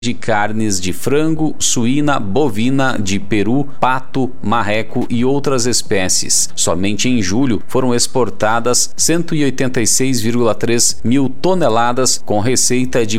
de carnes de frango, suína, bovina, de peru, pato, marreco e outras espécies. Somente em julho foram exportadas 186,3 mil toneladas, com receita de